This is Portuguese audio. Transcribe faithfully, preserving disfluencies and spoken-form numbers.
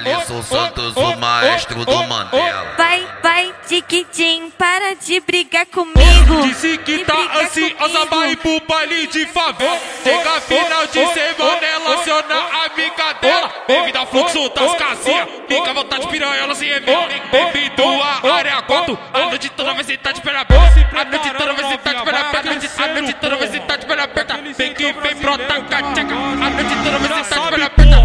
Alisson Santos, o maestro do Mandela. Vai, vai, tiquitim, para de brigar comigo. Disse que tá ansiosa pra ir pro baile de favela. Chega final de semana, ela aciona a amiga dela. Bem-vindo ao fluxo das casinhas, fica à vontade piranha, ela se revela. Bem-vindo à área quatro, a noite toda vai sentar de perna aberta.